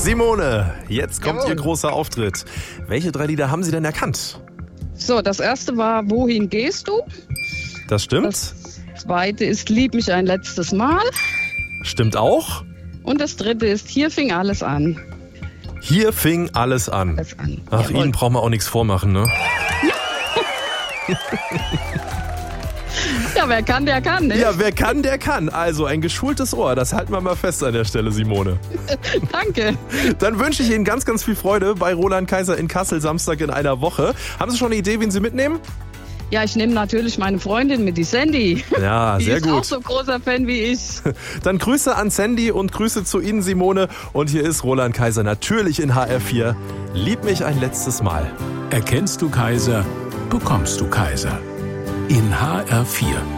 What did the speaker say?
Simone, jetzt kommt Jawohl. Ihr großer Auftritt. Welche 3 Lieder haben Sie denn erkannt? So, das erste war Wohin gehst du? Das stimmt? Das zweite ist Lieb mich ein letztes Mal. Stimmt auch? Und das dritte ist Hier fing alles an. Hier fing alles an. Alles an. Ach, Jawohl. Ihnen braucht man auch nichts vormachen, ne? Ja, wer kann, der kann, ne? Ja, wer kann, der kann. Also ein geschultes Ohr, das halten wir mal fest an der Stelle, Simone. Danke. Dann wünsche ich Ihnen ganz, ganz viel Freude bei Roland Kaiser in Kassel, Samstag in einer Woche. Haben Sie schon eine Idee, wen Sie mitnehmen? Ja, ich nehme natürlich meine Freundin mit, die Sandy. Ja, sehr Die ist auch gut. so großer Fan wie ich. Dann Grüße an Sandy und Grüße zu Ihnen, Simone. Und hier ist Roland Kaiser natürlich in HR4. Lieb mich ein letztes Mal. Erkennst du Kaiser, bekommst du Kaiser. In HR4.